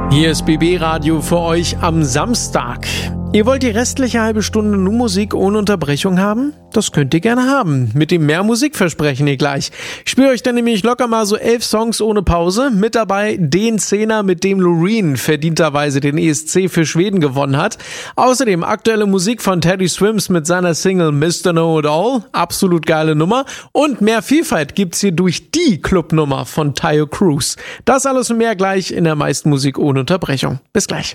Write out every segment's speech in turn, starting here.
Hier ist BB Radio für euch am Samstag. Ihr wollt die restliche halbe Stunde nur Musik ohne Unterbrechung haben? Das könnt ihr gerne haben. Mit dem mehr Musikversprechen ihr gleich. Ich spiele euch dann nämlich locker mal so 11 Songs ohne Pause. Mit dabei den Zehner, mit dem Loreen verdienterweise den ESC für Schweden gewonnen hat. Außerdem aktuelle Musik von Teddy Swims mit seiner Single Mr. Know It All. Absolut geile Nummer. Und mehr Vielfalt gibt's hier durch die Clubnummer von Taio Cruz. Das alles und mehr gleich in der meisten Musik ohne Unterbrechung. Bis gleich.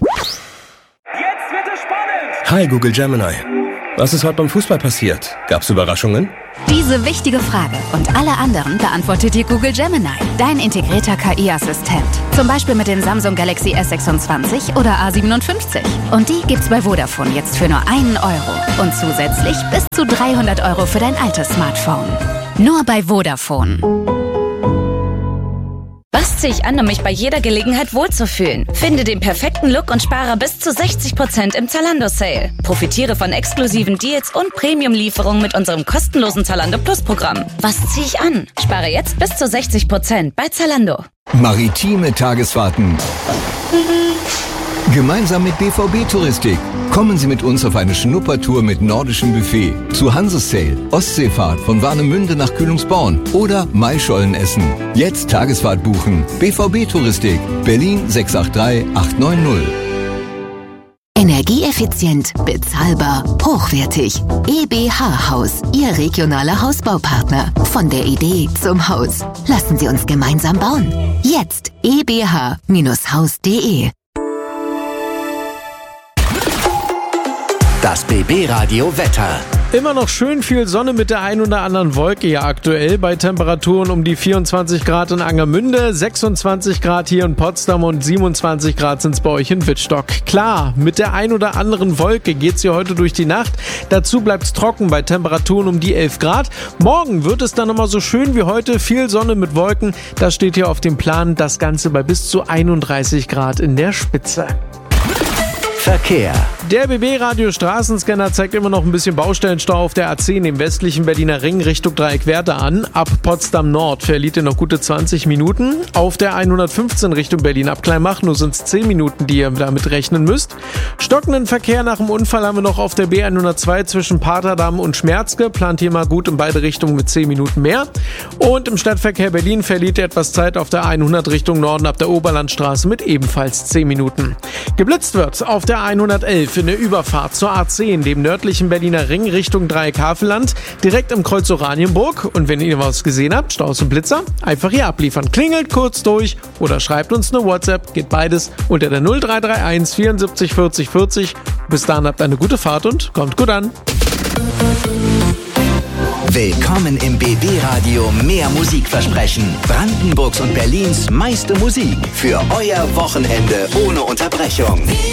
Hi Google Gemini. Was ist heute beim Fußball passiert? Gab's Überraschungen? Diese wichtige Frage und alle anderen beantwortet dir Google Gemini, dein integrierter KI-Assistent. Zum Beispiel mit dem Samsung Galaxy S26 oder A57. Und die gibt's bei Vodafone jetzt für nur 1 Euro. Und zusätzlich bis zu 300 Euro für dein altes Smartphone. Nur bei Vodafone. Was ziehe ich an, um mich bei jeder Gelegenheit wohlzufühlen? Finde den perfekten Look und spare bis zu 60% im Zalando-Sale. Profitiere von exklusiven Deals und Premium-Lieferungen mit unserem kostenlosen Zalando Plus-Programm. Was ziehe ich an? Spare jetzt bis zu 60% bei Zalando. Maritime Tagesfahrten. Gemeinsam mit BVB Touristik. Kommen Sie mit uns auf eine Schnuppertour mit nordischem Buffet, zu Hansesail, Ostseefahrt von Warnemünde nach Kühlungsborn oder Maischolen essen. Jetzt Tagesfahrt buchen. BVB Touristik, Berlin 683 890. Energieeffizient, bezahlbar, hochwertig. EBH Haus, Ihr regionaler Hausbaupartner. Von der Idee zum Haus. Lassen Sie uns gemeinsam bauen. Jetzt ebh-haus.de. Das BB Radio Wetter. Immer noch schön viel Sonne mit der ein oder anderen Wolke ja aktuell bei Temperaturen um die 24 Grad in Angermünde, 26 Grad hier in Potsdam und 27 Grad sind's bei euch in Wittstock. Klar, mit der ein oder anderen Wolke geht's hier heute durch die Nacht. Dazu bleibt's trocken bei Temperaturen um die 11 Grad. Morgen wird es dann immer so schön wie heute, viel Sonne mit Wolken. Das steht hier auf dem Plan, das Ganze bei bis zu 31 Grad in der Spitze. Verkehr. Der BB-Radio Straßenscanner zeigt immer noch ein bisschen Baustellenstau auf der A10 im westlichen Berliner Ring Richtung Dreieck-Werte an. Ab Potsdam Nord verliert ihr noch gute 20 Minuten. Auf der 115 Richtung Berlin ab Kleinmachnow sind es 10 Minuten, die ihr damit rechnen müsst. Stockenden Verkehr nach dem Unfall haben wir noch auf der B102 zwischen Paterdamm und Schmerzke. Plant hier mal gut in beide Richtungen mit 10 Minuten mehr. Und im Stadtverkehr Berlin verliert ihr etwas Zeit auf der 100 Richtung Norden ab der Oberlandstraße mit ebenfalls 10 Minuten. Geblitzt wird auf der 111 in der Überfahrt zur A10, dem nördlichen Berliner Ring Richtung Dreieck-Havelland, direkt im Kreuz Oranienburg. Und wenn ihr was gesehen habt, Staus und Blitzer, einfach hier abliefern. Klingelt kurz durch oder schreibt uns eine WhatsApp, geht beides unter der 0331 74 40 40. Bis dahin habt eine gute Fahrt und kommt gut an. Willkommen im BB Radio Mehr Musikversprechen. Brandenburgs und Berlins meiste Musik für euer Wochenende ohne Unterbrechung.